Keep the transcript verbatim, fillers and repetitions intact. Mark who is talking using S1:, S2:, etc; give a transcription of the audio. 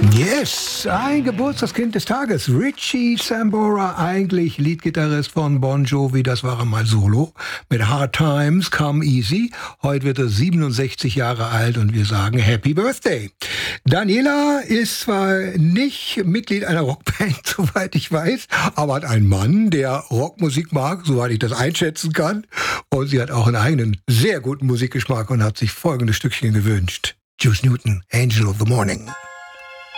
S1: Yes, ein Geburtstagskind des Tages. Richie Sambora, eigentlich Leadgitarrist von Bon Jovi, das war er mal solo. Mit Hard Times Come Easy. Heute wird er siebenundsechzig Jahre alt und wir sagen Happy Birthday. Daniela ist zwar nicht Mitglied einer Rockband, soweit ich weiß, aber hat einen Mann, der Rockmusik mag, soweit ich das einschätzen kann. Und sie hat auch einen eigenen, sehr guten Musikgeschmack und hat sich folgendes Stückchen gewünscht. Juice Newton, Angel of the Morning.